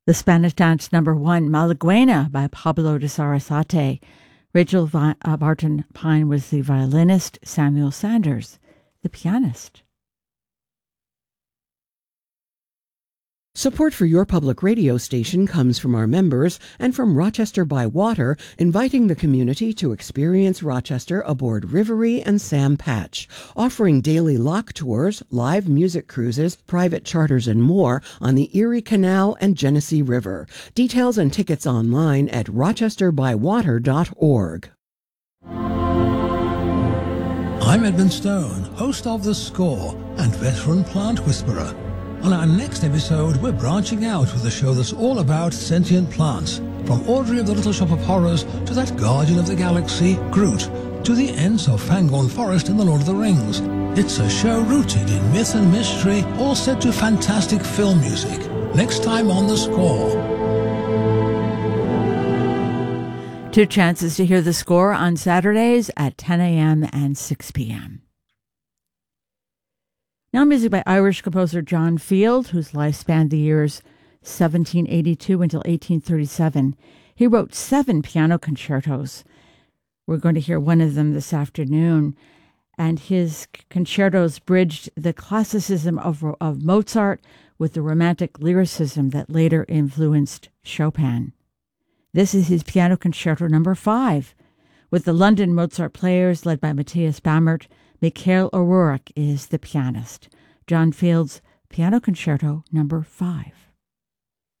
The Spanish Dance #1, Malaguena by Pablo de Sarasate. Rachel Barton Pine was the violinist, Samuel Sanders, the pianist. Support for your public radio station comes from our members and from Rochester by Water, inviting the community to experience Rochester aboard Rivery and Sam Patch, offering daily lock tours, live music cruises, private charters, and more on the Erie Canal and Genesee River. Details and tickets online at rochesterbywater.org. I'm Edmund Stone, host of The Score and veteran plant whisperer. On our next episode, we're branching out with a show that's all about sentient plants, from Audrey of the Little Shop of Horrors to that Guardian of the Galaxy, Groot, to the Ents of Fangorn Forest in The Lord of the Rings. It's a show rooted in myth and mystery, all set to fantastic film music. Next time on The Score. 2 chances to hear The Score on Saturdays at 10 a.m. and 6 p.m. Now music by Irish composer John Field, whose life spanned the years 1782 until 1837. He wrote 7 piano concertos. We're going to hear one of them this afternoon. And his concertos bridged the classicism of Mozart with the romantic lyricism that later influenced Chopin. This is his Piano Concerto No. 5, with the London Mozart Players led by Matthias Bammert. Mikhail O'Rourke is the pianist. John Field's Piano Concerto No. 5.